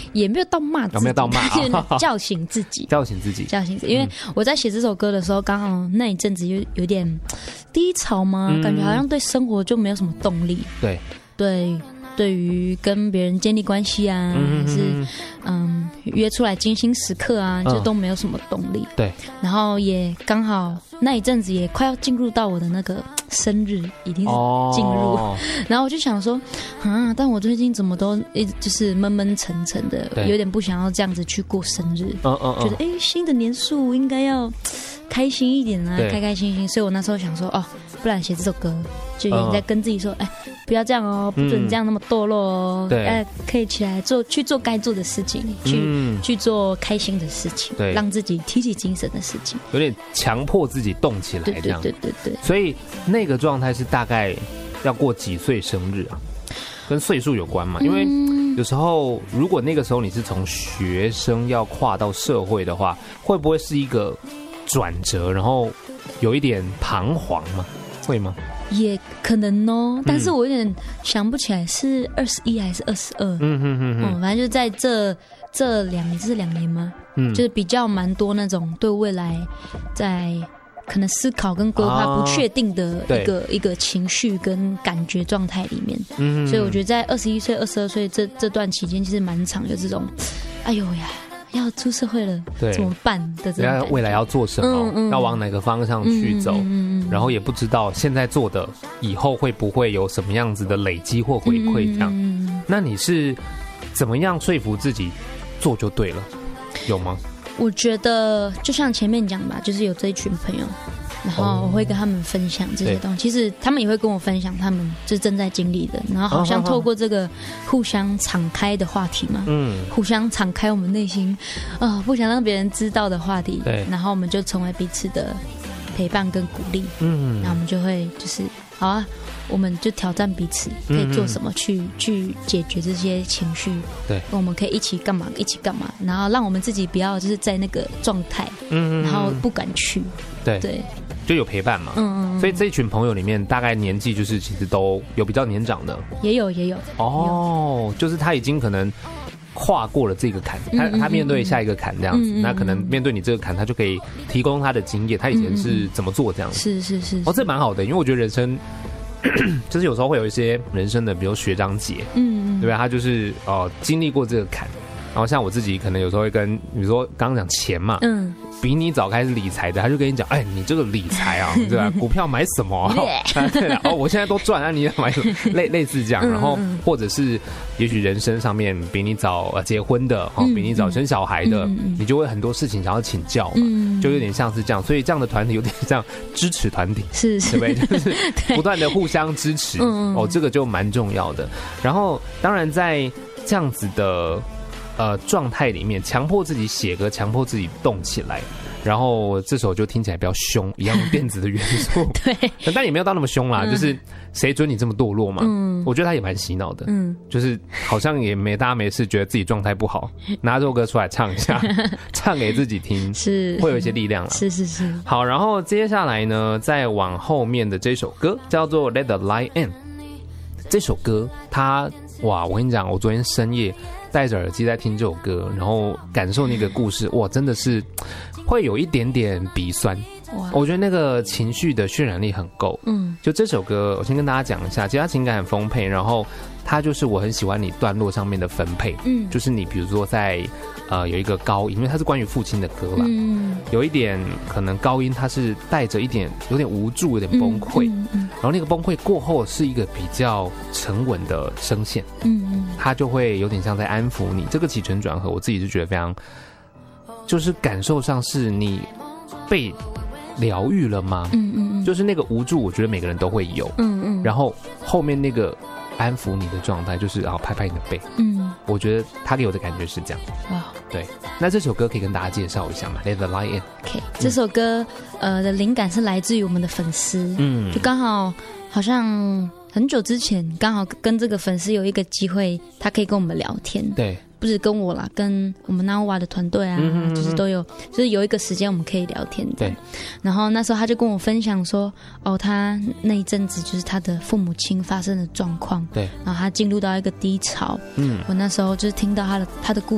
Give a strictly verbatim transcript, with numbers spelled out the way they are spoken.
也没有到骂自己， 有没有到骂？ 叫醒自己， 叫醒自己， 叫醒自己。因为我在写这首歌的时候，刚好那一阵子有有点低潮嘛、嗯，感觉好像对生活就没有什么动力。 对对。对于跟别人建立关系啊，嗯、还是嗯约出来精心时刻啊，就都没有什么动力。 对，然后也刚好那一阵子也快要进入到我的那个生日，已经是进入，哦、然后我就想说，啊，但我最近怎么都一直就是闷闷沉沉的，有点不想要这样子去过生日。嗯嗯嗯，觉得哎，新的年数应该要开心一点啊，开开心心。所以我那时候想说，哦，不然写这首歌，就也在跟自己说，哎。不要这样哦，不准这样那么堕落哦。对、嗯，可以起来做，去做该做的事情，去、嗯、去做开心的事情，对，让自己提起精神的事情， 有点强迫自己动起来，这样。 对对对对对。 所以那个状态是大概要过几岁生日啊？跟岁数有关嘛？因为有时候如果那个时候你是从学生要跨到社会的话，会不会是一个转折，然后有一点彷徨吗？会吗？ 也可能哦，但是我有点想不起来是二十一还是二十二。嗯哼哼哼，嗯，反正就在这这两年，这是两年吗？嗯，就是比较蛮多那种对未来在可能思考跟规划不确定的一个、啊、一个情绪跟感觉状态里面。嗯，所以我觉得在二十一岁、二十二岁这这段期间，其实蛮长，有这种，哎呦呀。要出社会了，怎么办的这种感觉？ 未来要做什么？嗯嗯、要往哪个方向去走？嗯嗯嗯、然后也不知道现在做的以后会不会有什么样子的累积或回馈？这样、嗯嗯，那你是怎么样说服自己做就对了？有吗？ 我觉得就像前面讲吧，就是有这一群朋友。然后我会跟他们分享这些东西，其实他们也会跟我分享他们就正在经历的，然后好像透过这个互相敞开的话题嘛，嗯，互相敞开我们内心啊、呃、不想让别人知道的话题，对，然后我们就成为彼此的陪伴跟鼓励，嗯，然后我们就会就是好啊，我们就挑战彼此可以做什么去、嗯、去解决这些情绪，对，我们可以一起干嘛一起干嘛，然后让我们自己不要就是在那个状态，嗯，然后不敢去， 对对。就有陪伴嘛，嗯嗯，所以这一群朋友里面，大概年纪就是其实都有比较年长的， 也有也有哦，就是他已经可能跨过了这个坎，他他面对下一个坎这样子，嗯嗯嗯，那可能面对你这个坎，他就可以提供他的经验，他以前是怎么做这样子， 是是是， 哦，这蛮好的，因为我觉得人生就是有时候会有一些人生的，比如学长姐，嗯嗯，对吧？他就是哦、呃、经历过这个坎。然后像我自己可能有时候会跟，比如说刚刚讲钱嘛，嗯，比你早开始理财的，他就跟你讲，哎，你这个理财啊，对吧？股票买什么、啊？对啊，哦，我现在都赚，那、啊、你买什么？类类似这样，然后或者是也许人生上面比你早呃结婚的，哦，比你早生小孩的，嗯、你就会很多事情想要请教嘛，嗯、就有点像是这样，所以这样的团体有点像支持团体， 是是， 对不对？就是不断的互相支持，哦，这个就蛮重要的。然后当然在这样子的。呃，状态里面强迫自己写歌，强迫自己动起来，然后这首就听起来比较凶，一样电子的元素，对，但也没有到那么凶啦，嗯、就是谁准你这么堕落嘛？嗯，我觉得他也蛮洗脑的，嗯，就是好像也没大家没事，觉得自己状态不好，拿这首歌出来唱一下，唱给自己听，是会有一些力量啦， 是是是。 好，然后接下来呢，再往后面的这首歌叫做《Let the Light In》，这首歌它哇，我跟你讲，我昨天深夜。戴着耳机在听这首歌，然后感受那个故事，哇，真的是会有一点点鼻酸。我觉得那个情绪的渲染力很够。嗯，就这首歌，我先跟大家讲一下，其实它情感很丰沛，然后它就是我很喜欢你段落上面的分配。嗯，就是你比如说在呃有一个高音，因为它是关于父亲的歌嘛，嗯，有一点可能高音它是带着一点有点无助，有点崩溃。嗯嗯嗯，然后那个崩溃过后是一个比较沉稳的声线。嗯嗯，它就会有点像在安抚你。这个起承转合，我自己是觉得非常，就是感受上是你被疗愈了吗？嗯嗯嗯，就是那个无助，我觉得每个人都会有。嗯嗯，然后后面那个安抚你的状态，就是然后拍拍你的背。嗯，我觉得他给我的感觉是这样。哇，对。那这首歌可以跟大家介绍一下嘛 ？Let the Light In。OK， 这首歌、嗯、呃的灵感是来自于我们的粉丝。嗯，就刚好好像很久之前，刚好跟这个粉丝有一个机会，他可以跟我们聊天。对。不是跟我啦，跟我们 Nova 的团队啊、嗯，就是都有，就是有一个时间我们可以聊天的。对。然后那时候他就跟我分享说，哦，他那一阵子就是他的父母亲发生的状况。对。然后他进入到一个低潮。嗯。我那时候就是听到他的他的故事。